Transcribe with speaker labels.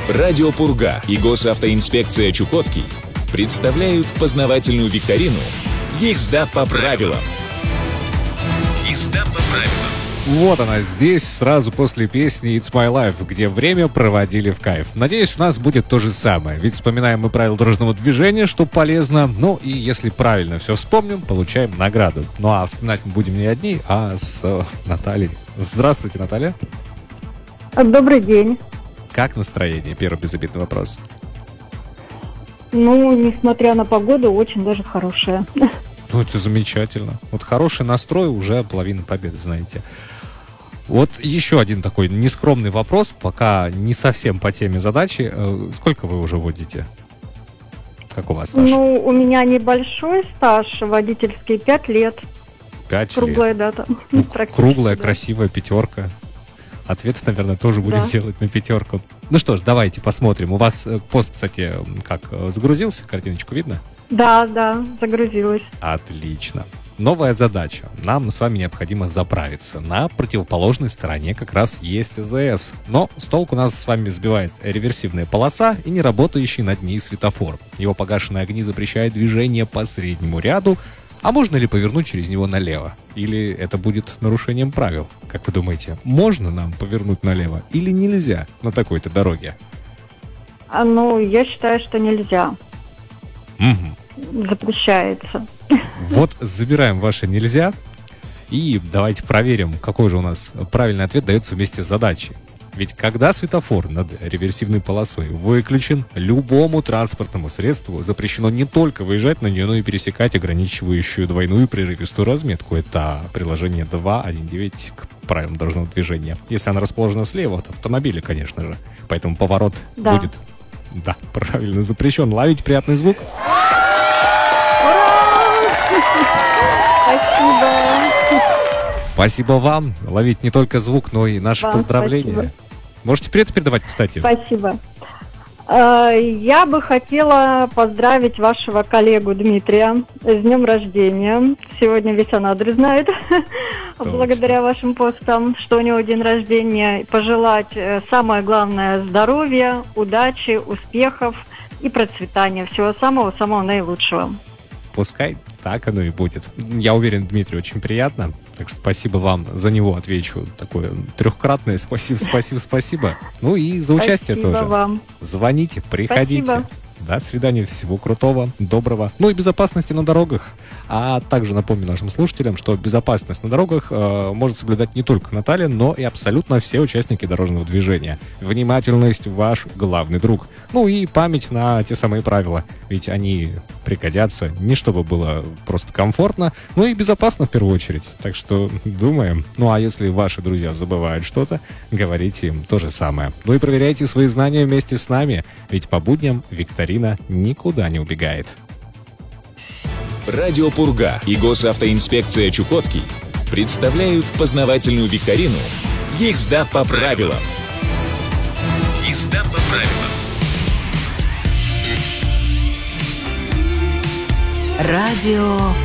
Speaker 1: Радио Пурга и госавтоинспекция Чукотки представляют познавательную викторину «Езда по правилам». Езда по правилам.
Speaker 2: Вот она здесь, сразу после песни «It's My Life», где время проводили в кайф. Надеюсь, у нас будет то же самое, ведь вспоминаем мы правила дорожного движения, что полезно. Ну и если правильно все вспомним, получаем награду. Ну а вспоминать мы будем не одни, а с Натальей. Здравствуйте, Наталья.
Speaker 3: Добрый день.
Speaker 2: Как настроение? Первый безобидный вопрос.
Speaker 3: Ну, несмотря на погоду, очень даже хорошее.
Speaker 2: Ну, это замечательно. Вот хороший настрой уже половина победы, знаете. Вот еще один такой нескромный вопрос, пока не совсем по теме задачи. Сколько вы уже водите? Как у вас стаж?
Speaker 3: Ну, у меня небольшой стаж, водительский, 5 лет.
Speaker 2: 5
Speaker 3: Круглая
Speaker 2: лет.
Speaker 3: дата.
Speaker 2: Ну, круглая,
Speaker 3: да.
Speaker 2: красивая пятерка. Ответ, наверное, тоже будем
Speaker 3: Да.
Speaker 2: делать на пятерку. Ну что ж, давайте посмотрим. У вас пост, кстати, как загрузился? Картиночку видно?
Speaker 3: Да, загрузилась.
Speaker 2: Отлично. Новая задача. Нам с вами необходимо заправиться. На противоположной стороне как раз есть АЗС. Но с толку нас с вами сбивает реверсивная полоса и не работающий над ней светофор. Его погашенные огни запрещают движение по среднему ряду. А можно ли повернуть через него налево? Или это будет нарушением правил? Как вы думаете, можно нам повернуть налево или нельзя на такой-то дороге?
Speaker 3: Ну, я считаю, что нельзя.
Speaker 2: Угу.
Speaker 3: Запрещается.
Speaker 2: Вот забираем ваше «нельзя» и давайте проверим, какой же у нас правильный ответ дается вместе с задачей. Ведь когда светофор над реверсивной полосой выключен, любому транспортному средству запрещено не только выезжать на нее, но и пересекать ограничивающую двойную прерывистую разметку. Это приложение 2.1.9 к правилам дорожного движения. Если она расположена слева от автомобиля, конечно же. Поэтому поворот будет, да, правильно запрещен. Ловить приятный звук.
Speaker 3: Спасибо.
Speaker 2: Спасибо вам. Ловить не только звук, но и наши поздравления.
Speaker 3: Спасибо.
Speaker 2: Можете привет передавать, кстати.
Speaker 3: Спасибо. Я бы хотела поздравить вашего коллегу Дмитрия с днем рождения. Сегодня весь Анадырь знает, благодаря вашим постам, что у него день рождения. Пожелать самое главное здоровья, удачи, успехов и процветания. Всего самого-самого наилучшего.
Speaker 2: Пускай так оно и будет. Я уверен, Дмитрий, очень приятно. Так что спасибо вам, за него отвечу. Такое трехкратное спасибо. Ну и за участие
Speaker 3: спасибо
Speaker 2: тоже.
Speaker 3: Вам.
Speaker 2: Звоните, приходите.
Speaker 3: Спасибо.
Speaker 2: До свидания, всего крутого, доброго. Ну и безопасности на дорогах. А также напомню нашим слушателям, что безопасность на дорогах может соблюдать не только Наталья, но и абсолютно все участники дорожного движения. Внимательность — ваш главный друг. Ну и память на те самые правила. Ведь они пригодятся не чтобы было просто комфортно, но и безопасно в первую очередь. Так что думаем. Ну а если ваши друзья забывают что-то, говорите им то же самое. Ну и проверяйте свои знания вместе с нами. Ведь по будням викторина никуда не убегает.
Speaker 1: Радио Пурга и госавтоинспекция Чукотки представляют познавательную викторину «Езда по правилам». Езда по правилам.
Speaker 4: Радио